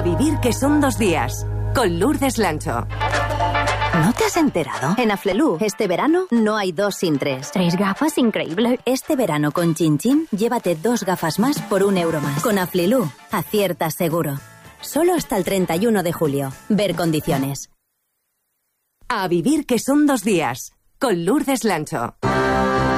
vivir que son 2 días. Con Lourdes Lancho. ¿No te has enterado? En Aflelu, este verano no hay 2 sin 3. 3 gafas, increíble. Este verano con Chin Chin, llévate 2 gafas más por €1 más. Con Aflelu, aciertas seguro. Solo hasta el 31 de julio. Ver condiciones. A vivir que son 2 días. Con Lourdes Lancho.